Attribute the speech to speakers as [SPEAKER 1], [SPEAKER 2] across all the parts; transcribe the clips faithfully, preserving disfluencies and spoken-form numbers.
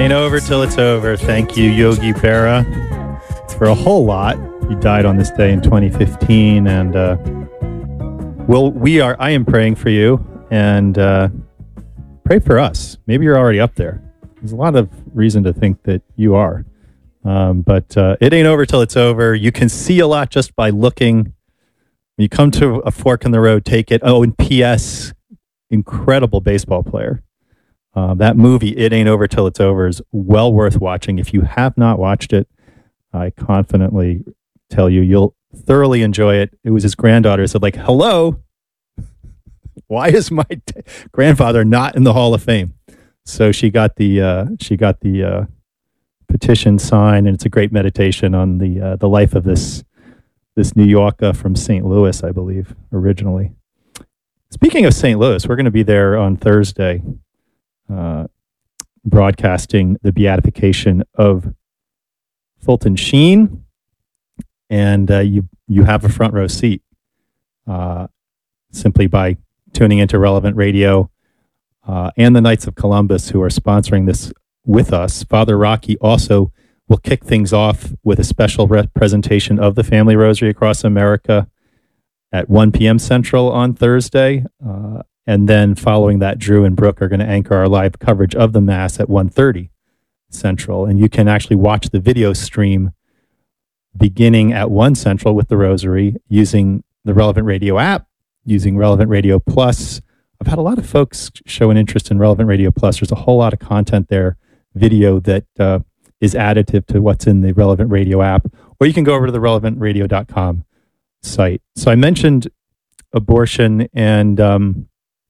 [SPEAKER 1] ain't over till it's over. Thank you, Yogi Berra, for a whole lot. He died on this day in twenty fifteen, and uh, well, we are. I am praying for you, and uh, pray for us. Maybe you're already up there. There's a lot of reason to think that you are, um, but uh, it ain't over till it's over. You can see a lot just by looking. When you come to a fork in the road, take it. Oh, and P S Incredible baseball player. Uh, that movie, It Ain't Over Till It's Over, is well worth watching. If you have not watched it, I confidently tell you, you'll thoroughly enjoy it. It was his granddaughter said, like, hello, why is my t- grandfather not in the Hall of Fame? So she got the uh, she got the uh, petition signed, and it's a great meditation on the uh, the life of this this New Yorker from Saint Louis, I believe, originally. Speaking of Saint Louis, we're going to be there on Thursday. Uh, broadcasting the beatification of Fulton Sheen, and uh, you you have a front row seat uh, simply by tuning into Relevant Radio uh, and the Knights of Columbus, who are sponsoring this with us. Father Rocky also will kick things off with a special re- presentation of the Family Rosary across America at one p.m. Central on Thursday. Uh, And then following that, Drew and Brooke are going to anchor our live coverage of the Mass at one thirty Central. And you can actually watch the video stream beginning at one Central with the Rosary using the Relevant Radio app, using Relevant Radio Plus. I've had a lot of folks show an interest in Relevant Radio Plus. There's a whole lot of content there, video that uh, is additive to what's in the Relevant Radio app. Or you can go over to the relevant radio dot com site. So I mentioned abortion, and um,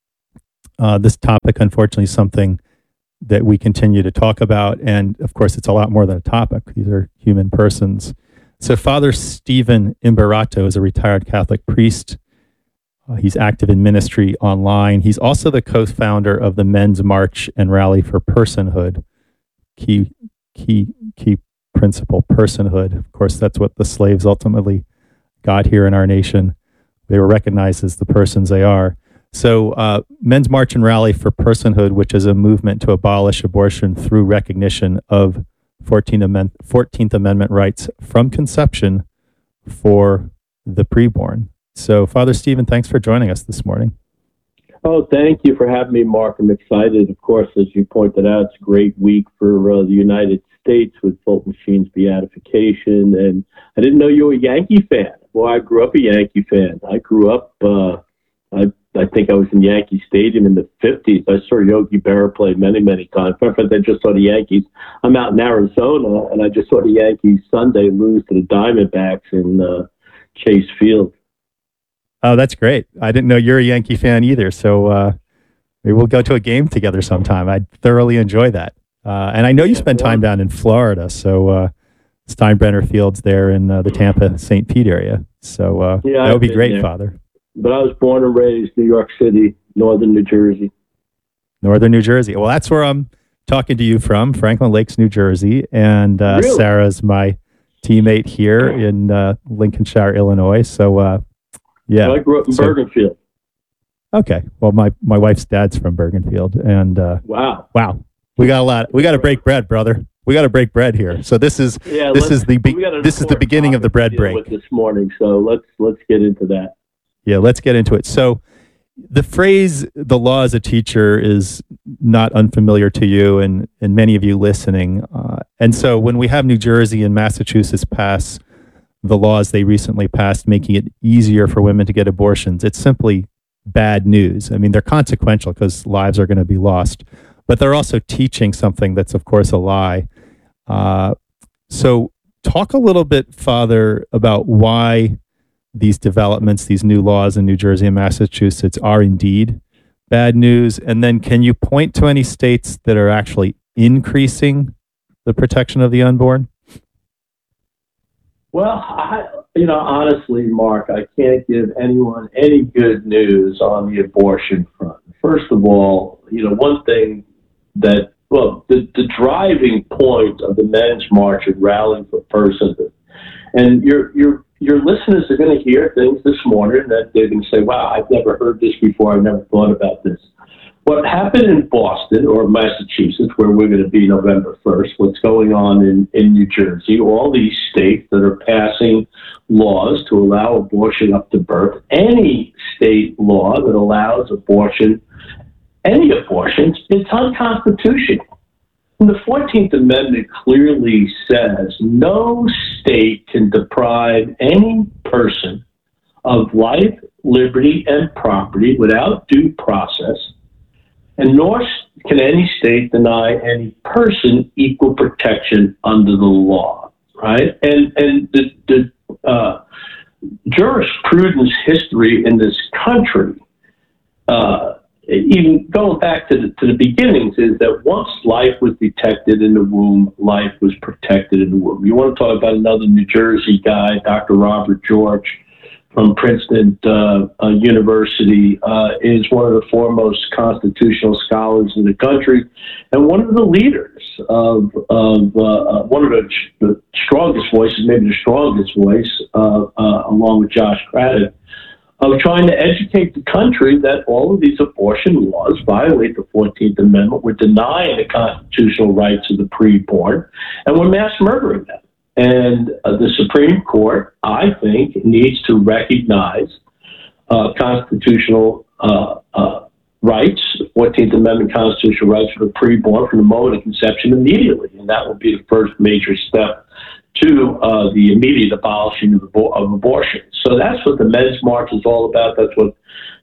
[SPEAKER 1] Uh, this topic, unfortunately, is something that we continue to talk about. And of course, it's a lot more than a topic. These are human persons. So Father Stephen Imbarato is a retired Catholic priest. Uh, he's active in ministry online. He's also the co-founder of the Men's March and Rally for Personhood. Key, key, key principle, personhood. Of course, that's what the slaves ultimately got here in our nation. They were recognized as the persons they are. So uh, Men's March and Rally for Personhood, which is a movement to abolish abortion through recognition of fourteenth Amendment, fourteenth Amendment rights from conception for the preborn. So Father Stephen, thanks for joining us this morning.
[SPEAKER 2] Oh, thank you for having me, Mark. I'm excited. Of course, as you pointed out, it's a great week for uh, the United States with Fulton Sheen's beatification. And I didn't know you were a Yankee fan. Well, I grew up a Yankee fan. I grew up, uh, I I think I was in Yankee Stadium in the fifties. I saw Yogi Berra play many, many times. In fact, I just saw the Yankees. I'm out in Arizona, and I just saw the Yankees Sunday lose to the Diamondbacks in uh, Chase Field.
[SPEAKER 1] Oh, that's great. I didn't know you're a Yankee fan either. So uh, maybe we'll go to a game together sometime. I'd thoroughly enjoy that. Uh, and I know you
[SPEAKER 2] Yeah,
[SPEAKER 1] spend
[SPEAKER 2] well,
[SPEAKER 1] time down in Florida. So uh, Steinbrenner Field's there in uh, the Tampa Saint Pete area. So uh,
[SPEAKER 2] Yeah,
[SPEAKER 1] that would
[SPEAKER 2] I've
[SPEAKER 1] be
[SPEAKER 2] been
[SPEAKER 1] great,
[SPEAKER 2] there.
[SPEAKER 1] Father.
[SPEAKER 2] But I was born and raised New York City, northern New Jersey.
[SPEAKER 1] Northern New Jersey. Well, that's where I'm talking to you from, Franklin Lakes, New Jersey. And uh,
[SPEAKER 2] Really?
[SPEAKER 1] Sarah's my teammate here in uh, Lincolnshire, Illinois. So, uh, yeah.
[SPEAKER 2] So I grew up in
[SPEAKER 1] So-
[SPEAKER 2] Bergenfield.
[SPEAKER 1] Okay. Well, my, my wife's dad's from Bergenfield. And uh,
[SPEAKER 2] Wow.
[SPEAKER 1] wow, we got a lot. We got to break bread, brother. We got to break bread here. So this is
[SPEAKER 2] Yeah,
[SPEAKER 1] this
[SPEAKER 2] let's-
[SPEAKER 1] is the be-
[SPEAKER 2] we got an
[SPEAKER 1] this is the
[SPEAKER 2] important
[SPEAKER 1] beginning of the
[SPEAKER 2] topic to
[SPEAKER 1] bread
[SPEAKER 2] deal
[SPEAKER 1] break.
[SPEAKER 2] with this morning, so let's let's get into that.
[SPEAKER 1] Yeah, let's get into it. So the phrase "the law as a teacher" is not unfamiliar to you and, and many of you listening. Uh, and so when we have New Jersey and Massachusetts pass the laws they recently passed, making it easier for women to get abortions, it's simply bad news. I mean, they're consequential because lives are going to be lost, but they're also teaching something that's, of course, a lie. Uh, so talk a little bit, Father, about why these developments, these new laws in New Jersey and Massachusetts are indeed bad news. And then can you point to any states that are actually increasing the protection of the unborn?
[SPEAKER 2] Well, I, you know, honestly, Mark, I can't give anyone any good news on the abortion front. First of all, you know, one thing that, well, the, the driving point of the Men's March and Rally for Personhood, and your your your listeners are going to hear things this morning that they're going to say, wow, I've never heard this before. I've never thought about this. what happened in Boston or Massachusetts, where we're going to be November first, what's going on in, in New Jersey, all these states that are passing laws to allow abortion up to birth, any state law that allows abortion, any abortions, it's unconstitutional. And the fourteenth Amendment clearly says no state can deprive any person of life, liberty, and property without due process, and nor can any state deny any person equal protection under the law, right? And and the, the uh, jurisprudence history in this country, uh, even going back to the, to the beginnings, is that once life was detected in the womb, life was protected in the womb. You want to talk about another New Jersey guy, Doctor Robert George, from Princeton uh, uh, University, uh, is one of the foremost constitutional scholars in the country, and one of the leaders of, of uh, one of the, the strongest voices, maybe the strongest voice, uh, uh, along with Josh Craddock, of trying to educate the country that all of these abortion laws violate the fourteenth Amendment, we're denying the constitutional rights of the preborn, and we're mass murdering them. And uh, the Supreme Court, I think, needs to recognize uh, constitutional uh, uh, rights, fourteenth Amendment constitutional rights for the preborn from the moment of conception immediately. And that will be the first major step to uh, the immediate abolishing of, abor- of abortion. So that's what the Men's March is all about. That's what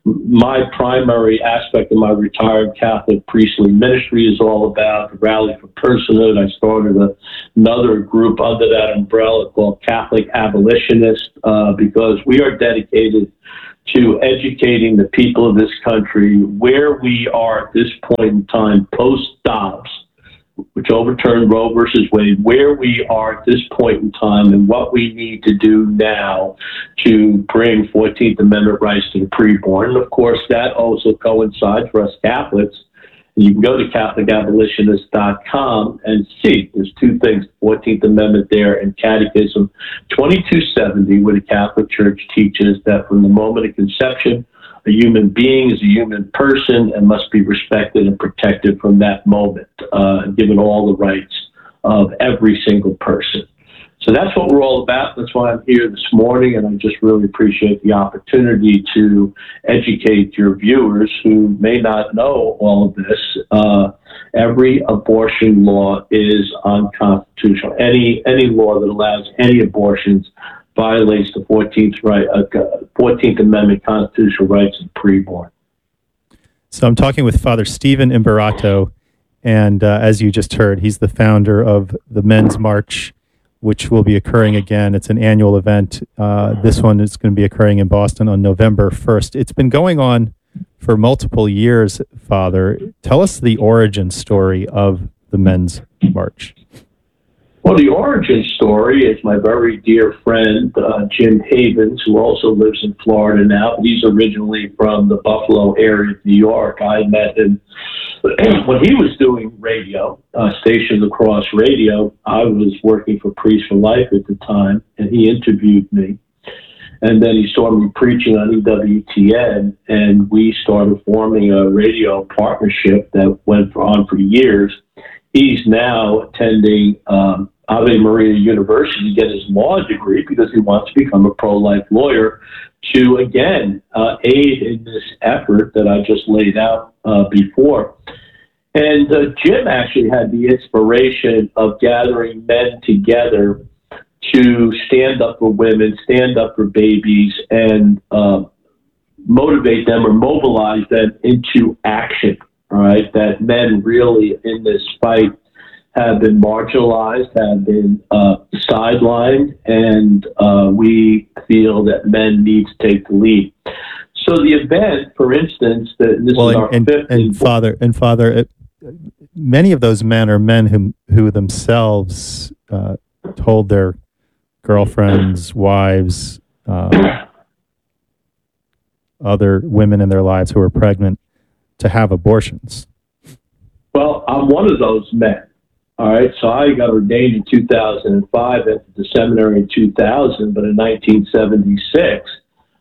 [SPEAKER 2] my primary aspect of my retired Catholic priestly ministry is all about, the Rally for Personhood. I started a, another group under that umbrella called Catholic Abolitionists, uh, because we are dedicated to educating the people of this country where we are at this point in time, post-Dobbs, which overturned Roe versus Wade, where we are at this point in time and what we need to do now to bring fourteenth Amendment rights to the preborn. And of course, that also coincides for us Catholics. You can go to Catholic Abolitionist dot com and see there's two things, fourteenth Amendment there and Catechism twenty-two seventy, where the Catholic Church teaches that from the moment of conception, a human being is a human person and must be respected and protected from that moment, uh, given all the rights of every single person. So that's what we're all about. That's why I'm here this morning, and I just really appreciate the opportunity to educate your viewers who may not know all of this. Uh, every abortion law is unconstitutional. Any any law that allows any abortions violates the fourteenth right, uh, fourteenth Amendment constitutional rights of the preborn.
[SPEAKER 1] So I'm talking with Father Stephen Imbarato, and uh, as you just heard, he's the founder of the Men's March, which will be occurring again. It's an annual event. Uh, this one is going to be occurring in Boston on November first. It's been going on for multiple years, Father. Tell us the origin story of the Men's March.
[SPEAKER 2] Well, the origin story is my very dear friend, uh, Jim Havens, who also lives in Florida now, but he's originally from the Buffalo area of New York. I met him when he was doing radio, uh, Stations Across Radio. I was working for Priests for Life at the time, and he interviewed me. And then he saw me preaching on E W T N, and we started forming a radio partnership that went on for years. He's now attending um, Ave Maria University to get his law degree because he wants to become a pro-life lawyer to, again, uh, aid in this effort that I just laid out uh, before. And uh, Jim actually had the inspiration of gathering men together to stand up for women, stand up for babies, and uh, motivate them or mobilize them into action. All right, that men really in this fight have been marginalized, have been uh, sidelined, and uh, we feel that men need to take the lead. So the event, for instance, that this
[SPEAKER 1] well,
[SPEAKER 2] is
[SPEAKER 1] and,
[SPEAKER 2] our
[SPEAKER 1] and,
[SPEAKER 2] fifth
[SPEAKER 1] and Father, and Father, it, many of those men are men who who themselves uh, told their girlfriends, wives, uh, other women in their lives who were pregnant, to have abortions.
[SPEAKER 2] Well, I'm one of those men. All right, so I got ordained in two thousand five, entered the seminary in two thousand, but in nineteen seventy-six,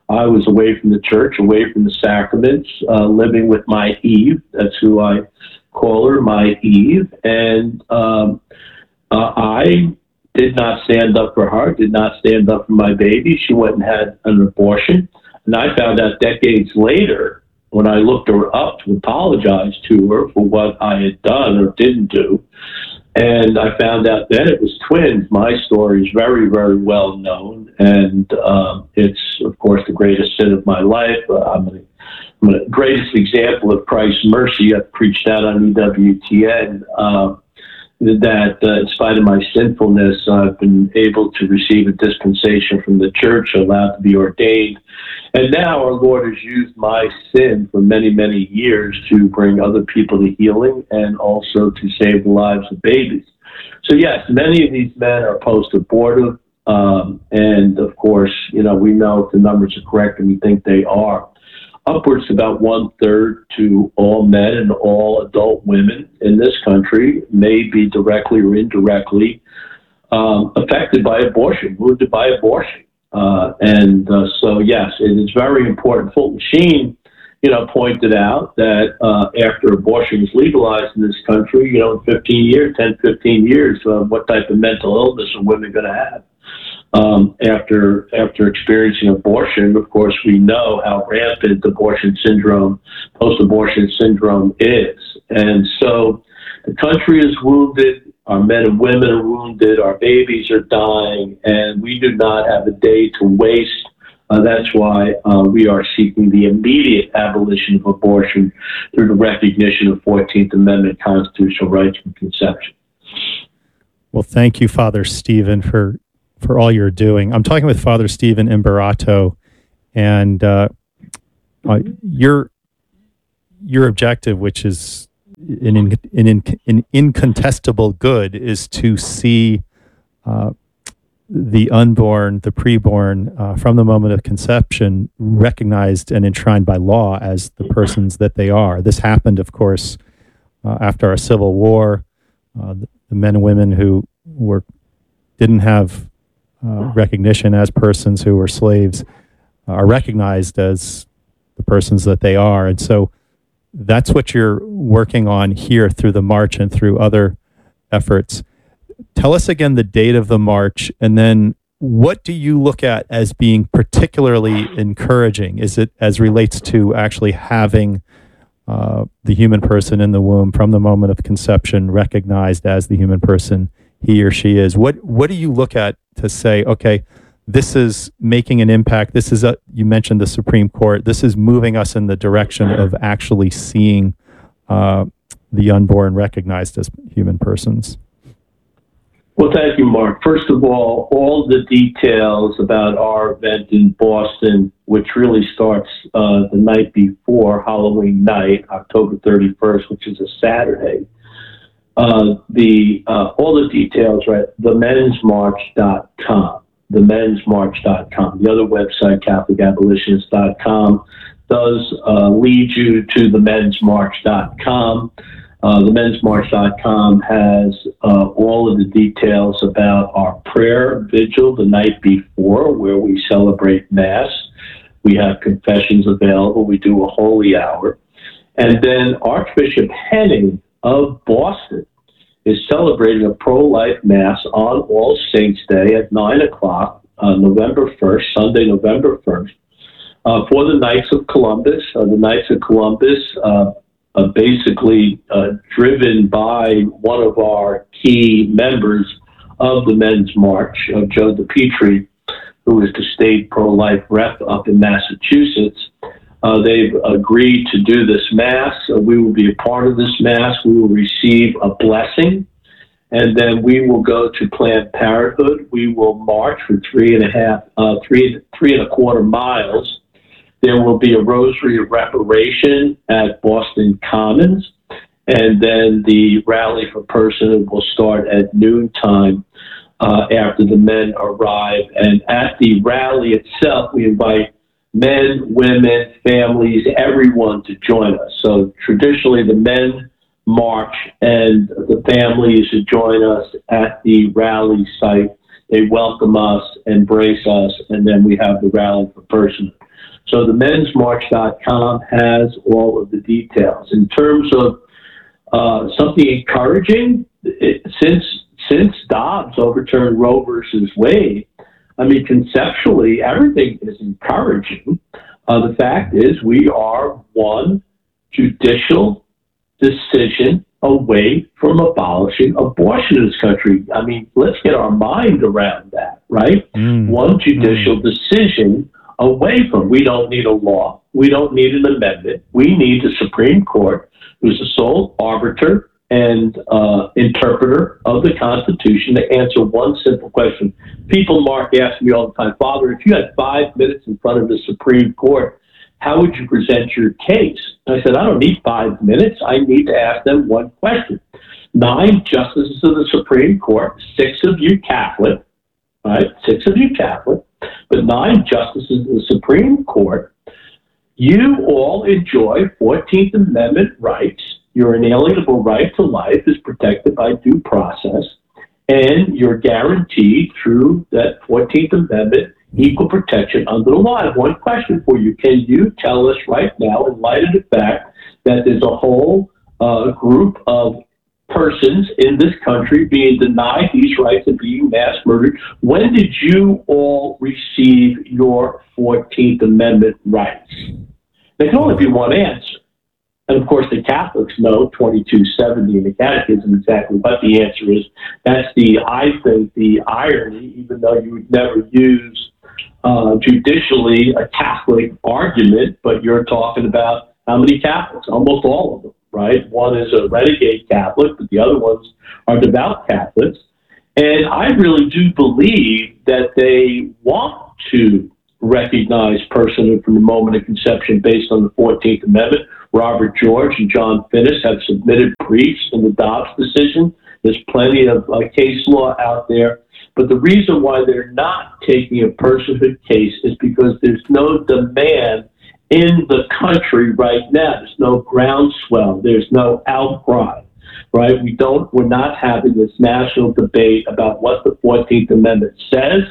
[SPEAKER 2] I was away from the church, away from the sacraments, uh, living with my Eve. That's who I call her, my Eve. And um, uh, I did not stand up for her, did not stand up for my baby. She went and had an abortion. And I found out decades later, when I looked her up to apologize to her for what I had done or didn't do. And I found out then it was twins. My story is very, very well known. And um, it's, of course, the greatest sin of my life. Uh, I'm, a, I'm the greatest example of Christ's mercy. I've preached that on E W T N. Uh, that uh, in spite of my sinfulness, I've been able to receive a dispensation from the church, allowed to be ordained. And now our Lord has used my sin for many, many years to bring other people to healing and also to save the lives of babies. So yes, many of these men are post-abortive. Um, and of course, you know, we know if the numbers are correct, and we think they are. Upwards to about one-third to all men and all adult women in this country may be directly or indirectly um, affected by abortion, wounded by abortion. Uh, and uh, so, yes, it is very important. Fulton Sheen, you know, pointed out that uh, after abortion is legalized in this country, you know, in fifteen years, ten, fifteen years, uh, what type of mental illness are women going to have? Um, after after experiencing abortion, of course, we know how rampant abortion syndrome, post-abortion syndrome is. And so the country is wounded, our men and women are wounded, our babies are dying, and we do not have a day to waste. Uh, that's why uh, we are seeking the immediate abolition of abortion through the recognition of fourteenth Amendment constitutional rights from conception.
[SPEAKER 1] Well, thank you, Father Stephen, for for all you're doing. I'm talking with Father Stephen Imbarato, and uh, uh, your your objective, which is an, in, an, an incontestable good, is to see uh, the unborn, the preborn, uh, from the moment of conception, recognized and enshrined by law as the persons that they are. This happened, of course, uh, after our Civil War. Uh, the, the men and women who were didn't have Uh, recognition as persons who were slaves uh, are recognized as the persons that they are. And so that's what you're working on here through the march and through other efforts. Tell us again the date of the march, and then what do you look at as being particularly encouraging? Is it as relates to actually having uh, the human person in the womb from the moment of conception recognized as the human person he or she is? What what do you look at to say, okay, this is making an impact? This is a, you mentioned the Supreme Court. This is moving us in the direction of actually seeing uh, the unborn recognized as human persons.
[SPEAKER 2] Well, thank you, Mark. First of all, all the details about our event in Boston, which really starts uh, the night before Halloween night, October thirty-first, which is a Saturday. Uh, the uh, all the details, right? the men's march dot com, the men's march dot com. The other website, Catholic Abolitionist dot com, does uh, lead you to the men's march dot com. Uh, the men's march dot com has uh, all of the details about our prayer vigil the night before, where we celebrate Mass. We have confessions available. We do a holy hour. And then Archbishop Henning of Boston is celebrating a pro-life Mass on All Saints' Day at nine o'clock, uh, November first, Sunday, November first, uh, for the Knights of Columbus. Uh, the Knights of Columbus, uh, uh, basically uh, driven by one of our key members of the Men's March, uh, Joe DePietri, who is the state pro-life rep up in Massachusetts. Uh, they've agreed to do this Mass. Uh, we will be a part of this Mass. We will receive a blessing, and then we will go to Planned Parenthood. We will march for three and a half, uh, three, three and a quarter miles. There will be a rosary of reparation at Boston Commons, and then the rally for personhood will start at noontime uh, after the men arrive. And at the rally itself, we invite men, women, families, everyone to join us. So traditionally the men march and the families to join us at the rally site. They welcome us, embrace us, and then we have the rally for person. So the mens march dot com has all of the details. In terms of uh, something encouraging, it, since since Dobbs overturned Roe versus Wade, I mean, conceptually, everything is encouraging. Uh, the fact is we are one judicial decision away from abolishing abortion in this country. I mean, let's get our mind around that, right?
[SPEAKER 1] Mm.
[SPEAKER 2] One judicial mm. decision away from. We don't need a law. We don't need an amendment. We need the Supreme Court, who's the sole arbiter and uh, interpreter of the Constitution, to answer one simple question. People, Mark, ask me all the time, Father, if you had five minutes in front of the Supreme Court, how would you present your case? And I said, I don't need five minutes. I need to ask them one question. Nine justices of the Supreme Court, six of you Catholic, right? Six of you Catholic, but nine justices of the Supreme Court, you all enjoy fourteenth Amendment rights. Your inalienable right to life is protected by due process, and you're guaranteed through that fourteenth Amendment equal protection under the law. I have one question for you. Can you tell us right now, in light of the fact that there's a whole uh, group of persons in this country being denied these rights and being mass murdered, when did you all receive your fourteenth Amendment rights? There can only be one answer. And of course, the Catholics know twenty-two seventy in the Catechism exactly what the answer is. That's the, I think, the irony, even though you would never use uh, judicially a Catholic argument, but you're talking about how many Catholics? Almost all of them, right? One is a renegade Catholic, but the other ones are devout Catholics. And I really do believe that they want to recognize personhood from the moment of conception based on the fourteenth Amendment. Robert George and John Finnis have submitted briefs in the Dobbs decision. There's plenty of uh, case law out there. But the reason why they're not taking a personhood case is because there's no demand in the country right now. There's no groundswell. There's no outcry, right? We don't, we're not having this national debate about what the fourteenth Amendment says,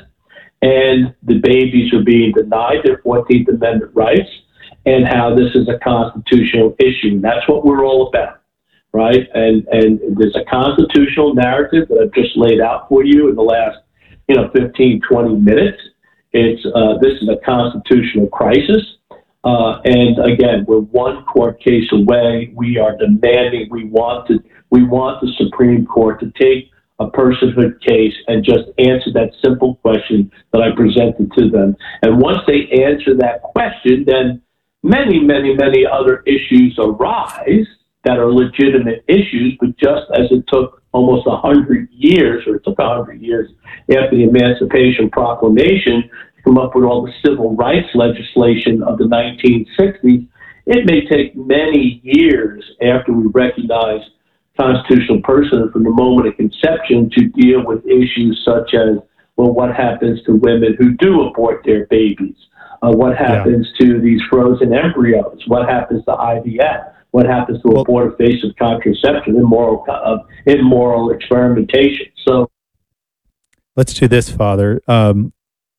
[SPEAKER 2] and the babies are being denied their fourteenth Amendment rights, and how this is a constitutional issue. That's what we're all about, right? And and there's a constitutional narrative that I've just laid out for you in the last, you know, fifteen, twenty minutes. It's uh, this is a constitutional crisis. Uh, and again, we're one court case away. We are demanding, we want to, we want the Supreme Court to take a personhood case and just answer that simple question that I presented to them. And once they answer that question, then many, many, many other issues arise that are legitimate issues, but just as it took almost a hundred years, or it took a hundred years after the Emancipation Proclamation to come up with all the civil rights legislation of the nineteen sixties, it may take many years after we recognize constitutional personhood from the moment of conception to deal with issues such as, well, what happens to women who do abort their babies? Uh, what happens yeah. to these frozen embryos? What happens to I V F? What happens to well, abortive-based contraception, immoral, uh, immoral experimentation? So,
[SPEAKER 1] let's do this, Father. Um,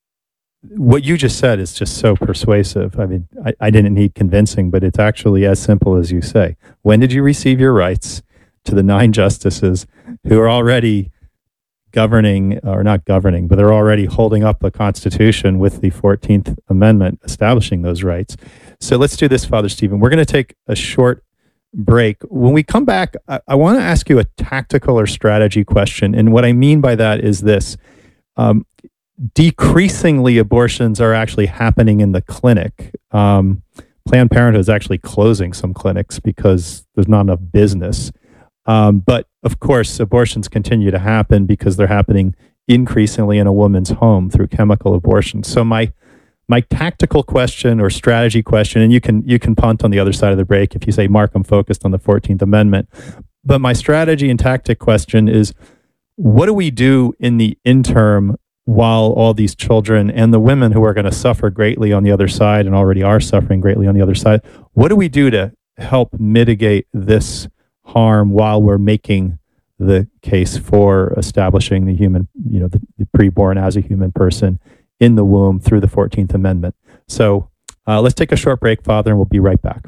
[SPEAKER 1] what you just said is just so persuasive. I mean, I, I didn't need convincing, but it's actually as simple as you say. When did you receive your rights? To the nine justices who are already governing, or not governing, but they're already holding up the Constitution with the fourteenth Amendment establishing those rights. So let's do this, Father Stephen. We're going to take a short break. When we come back, I, I want to ask you a tactical or strategy question. And what I mean by that is this. Um, decreasingly, abortions are actually happening in the clinic. Um, Planned Parenthood is actually closing some clinics because there's not enough business. Um, but of course, abortions continue to happen because they're happening increasingly in a woman's home through chemical abortion. So my my tactical question or strategy question, and you can you can punt on the other side of the break if you say, Mark, I'm focused on the fourteenth Amendment. But my strategy and tactic question is, what do we do in the interim while all these children and the women who are going to suffer greatly on the other side and already are suffering greatly on the other side, what do we do to help mitigate this harm while we're making the case for establishing the human, you know, the, the preborn as a human person in the womb through the fourteenth Amendment? So Uh, let's take a short break, Father, and we'll be right back.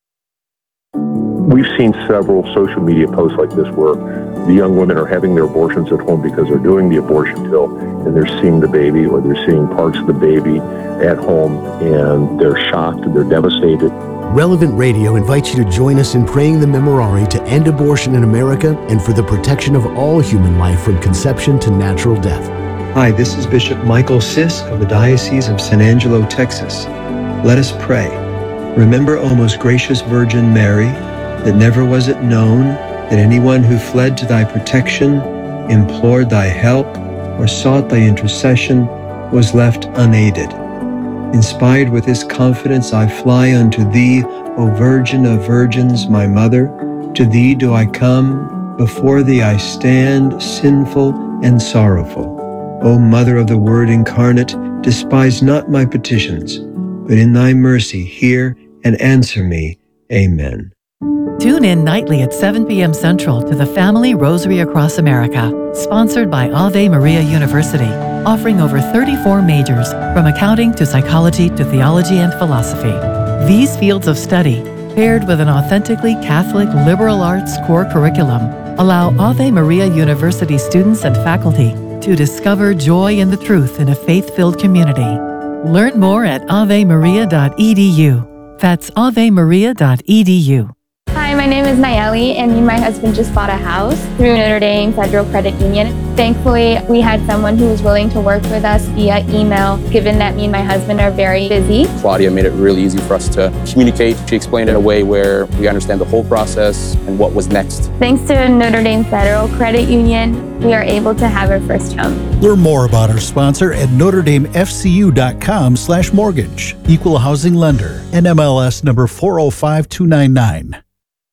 [SPEAKER 3] We've seen several social media posts like this where the young women are having their abortions at home because they're doing the abortion pill and they're seeing the baby or they're seeing parts of the baby at home and they're shocked and they're devastated.
[SPEAKER 4] Relevant Radio invites you to join us in praying the Memorare to end abortion in America and for the protection of all human life from conception to natural death.
[SPEAKER 5] Hi, this is Bishop Michael Siss of the Diocese of San Angelo, Texas. Let us pray. Remember, O most gracious Virgin Mary, that never was it known that anyone who fled to thy protection, implored thy help, or sought thy intercession was left unaided. Inspired with this confidence, I fly unto thee, O Virgin of Virgins, my Mother. To thee do I come, before thee I stand, sinful and sorrowful. O Mother of the Word incarnate, despise not my petitions, but in thy mercy hear and answer me. Amen.
[SPEAKER 6] Tune in nightly at seven p.m. Central to the Family Rosary Across America, sponsored by Ave Maria University, offering over thirty-four majors, from accounting to psychology to theology and philosophy. These fields of study, paired with an authentically Catholic liberal arts core curriculum, allow Ave Maria University students and faculty to discover joy in the truth in a faith-filled community. Learn more at ave maria dot e d u. That's ave maria dot e d u.
[SPEAKER 7] Hi, my name is Nayeli, and me and my husband just bought a house through Notre Dame Federal Credit Union. Thankfully, we had someone who was willing to work with us via email, given that me and my husband are very busy.
[SPEAKER 8] Claudia made it really easy for us to communicate. She explained it in a way where we understand the whole process and what was next.
[SPEAKER 7] Thanks to Notre Dame Federal Credit Union, we are able to have our first home.
[SPEAKER 9] Learn more about our sponsor at notre dame f c u dot com slash mortgage. Equal housing lender. N M L S number four oh five two nine nine.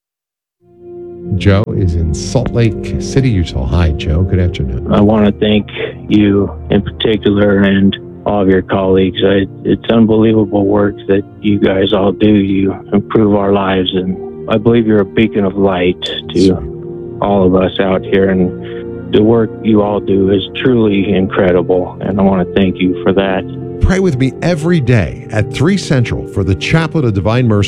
[SPEAKER 10] Joe is in Salt Lake City, Utah. Hi, Joe. Good afternoon.
[SPEAKER 11] I want to thank you in particular and all of your colleagues. I, it's unbelievable work that you guys all do. You improve our lives, and I believe you're a beacon of light to all of us out here. And the work you all do is truly incredible, and I want to thank you for that.
[SPEAKER 10] Pray with me every day at three Central for the Chaplet of Divine Mercy